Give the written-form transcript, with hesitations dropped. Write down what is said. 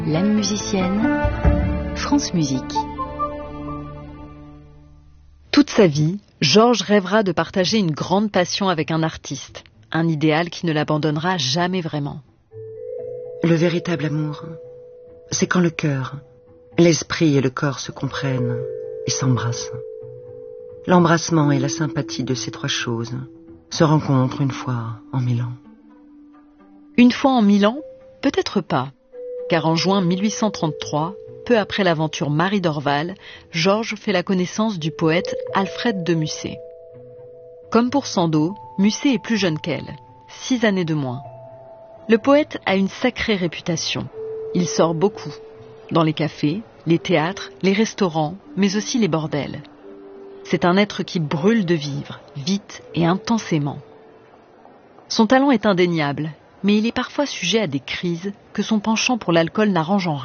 L'âme musicienne, France Musique. Toute sa vie, Georges rêvera de partager une grande passion avec un artiste, un idéal qui ne l'abandonnera jamais vraiment. Le véritable amour, c'est quand le cœur, l'esprit et le corps se comprennent et s'embrassent. L'embrassement et la sympathie de ces trois choses se rencontrent une fois en 1000 ans. Une fois en 1000 ans, peut-être pas, car en juin 1833, peu après l'aventure Marie d'Orval, Georges fait la connaissance du poète Alfred de Musset. Comme pour Sandeau, Musset est plus jeune qu'elle, 6 années de moins. Le poète a une sacrée réputation. Il sort beaucoup, dans les cafés, les théâtres, les restaurants, mais aussi les bordels. C'est un être qui brûle de vivre, vite et intensément. Son talent est indéniable, mais il est parfois sujet à des crises que son penchant pour l'alcool n'arrange en rien.